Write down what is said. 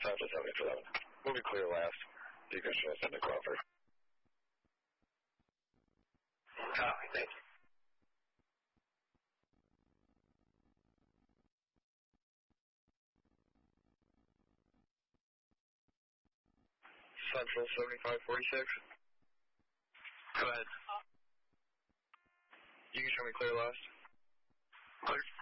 Central 711. We'll be clear last. You can show us into Crawford. Copy, thank you. Central 7546. Go ahead. You can show me clear last. Clear.